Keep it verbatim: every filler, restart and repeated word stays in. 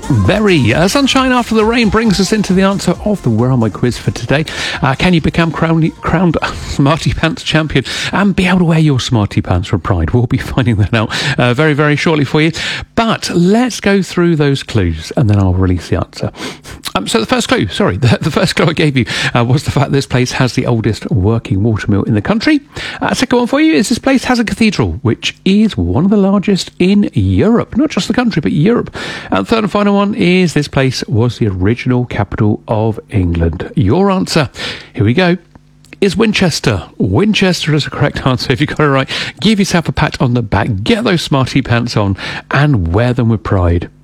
Very. Uh, sunshine after the rain brings us into the answer of the Where Are My quiz for today. Uh, can you become crowned, crowned Smarty Pants champion and be able to wear your Smarty Pants for pride? We'll be finding that out uh, very, very shortly for you. But let's go through those clues and then I'll release the answer. Um, so the first clue, sorry, the, the first clue I gave you uh, was the fact that this place has the oldest working watermill in the country. Uh, second one for you is this place has a cathedral, which is one of the largest in Europe. Not just the country, but Europe. And third and final one is this place was the original capital of England. Your answer, here we go, is Winchester. Winchester is the correct answer. If you got it right, give yourself a pat on the back, get those Smarty Pants on and wear them with pride.